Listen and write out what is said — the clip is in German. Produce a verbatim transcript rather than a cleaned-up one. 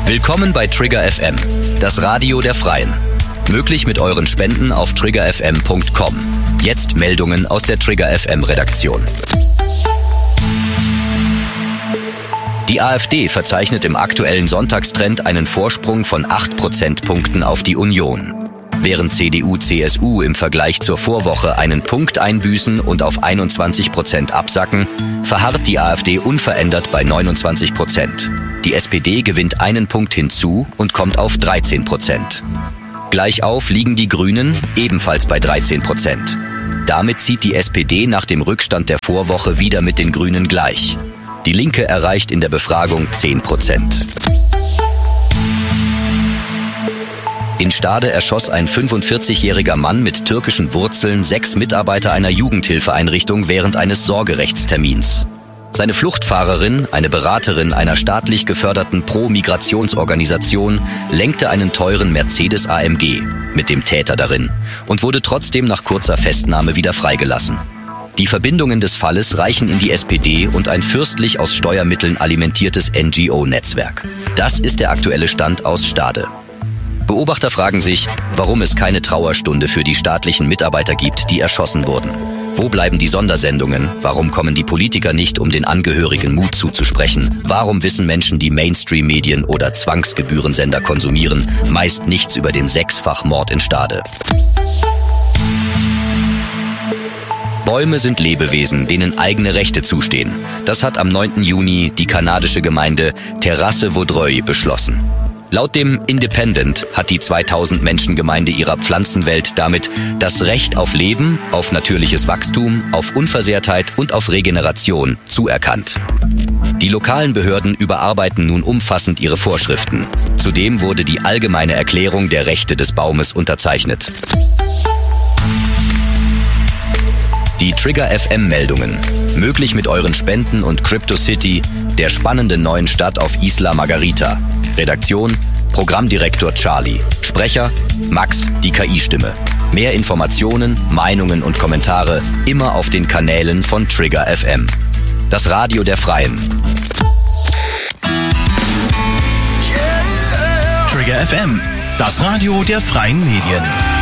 Willkommen bei Trigger F M, das Radio der Freien. Möglich mit euren Spenden auf trigger f m punkt com. Jetzt Meldungen aus der Trigger F M Redaktion. Die AfD verzeichnet im aktuellen Sonntagstrend einen Vorsprung von acht Prozentpunkten auf die Union. Während C D U, C S U im Vergleich zur Vorwoche einen Punkt einbüßen und auf einundzwanzig Prozent absacken, verharrt die AfD unverändert bei neunundzwanzig Prozent. Die S P D gewinnt einen Punkt hinzu und kommt auf dreizehn Prozent. Gleichauf liegen die Grünen ebenfalls bei dreizehn Prozent. Damit zieht die S P D nach dem Rückstand der Vorwoche wieder mit den Grünen gleich. Die Linke erreicht in der Befragung zehn Prozent. In Stade erschoss ein fünfundvierzigjähriger Mann mit türkischen Wurzeln sechs Mitarbeiter einer Jugendhilfeeinrichtung während eines Sorgerechtstermins. Seine Fluchtfahrerin, eine Beraterin einer staatlich geförderten Pro-Migrationsorganisation, lenkte einen teuren Mercedes A M G mit dem Täter darin und wurde trotzdem nach kurzer Festnahme wieder freigelassen. Die Verbindungen des Falles reichen in die S P D und ein fürstlich aus Steuermitteln alimentiertes N G O-Netzwerk. Das ist der aktuelle Stand aus Stade. Beobachter fragen sich, warum es keine Trauerstunde für die staatlichen Mitarbeiter gibt, die erschossen wurden. Wo bleiben die Sondersendungen? Warum kommen die Politiker nicht, um den Angehörigen Mut zuzusprechen? Warum wissen Menschen, die Mainstream-Medien oder Zwangsgebührensender konsumieren, meist nichts über den Sechsfach-Mord in Stade? Bäume sind Lebewesen, denen eigene Rechte zustehen. Das hat am neunten Juni die kanadische Gemeinde Terrasse Vaudreuil beschlossen. Laut dem Independent hat die zweitausend Menschen Gemeinde ihrer Pflanzenwelt damit das Recht auf Leben, auf natürliches Wachstum, auf Unversehrtheit und auf Regeneration zuerkannt. Die lokalen Behörden überarbeiten nun umfassend ihre Vorschriften. Zudem wurde die Allgemeine Erklärung der Rechte des Baumes unterzeichnet. Die Trigger F M-Meldungen. Möglich mit euren Spenden und CryptoCity, der spannenden neuen Stadt auf Isla Margarita. Redaktion, Programmdirektor Charlie. Sprecher, Max, die K I-Stimme. Mehr Informationen, Meinungen und Kommentare immer auf den Kanälen von Trigger F M. Das Radio der Freien. Trigger F M, das Radio der Freien Medien.